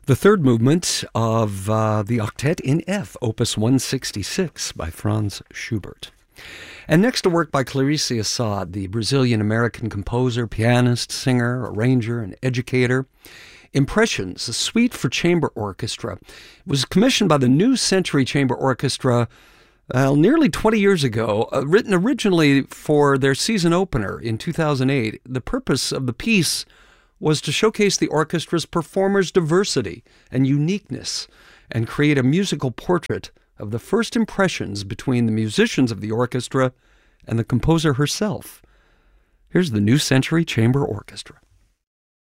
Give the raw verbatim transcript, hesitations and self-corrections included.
The third movement of uh, the Octet in F, Opus one sixty-six by Franz Schubert. And next, a work by Clarice Assad, the Brazilian-American composer, pianist, singer, arranger, and educator. Impressions, a suite for chamber orchestra, was commissioned by the New Century Chamber Orchestra well, nearly twenty years ago, uh, written originally for their season opener in two thousand eight. The purpose of the piece was to showcase the orchestra's performers' diversity and uniqueness and create a musical portrait of the first impressions between the musicians of the orchestra and the composer herself. Here's the New Century Chamber Orchestra.